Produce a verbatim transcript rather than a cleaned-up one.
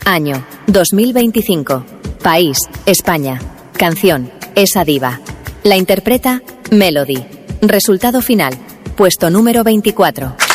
Año dos mil veinticinco. País: España. Canción: Esa diva. La interpreta Melody. Resultado final: puesto número veinticuatro.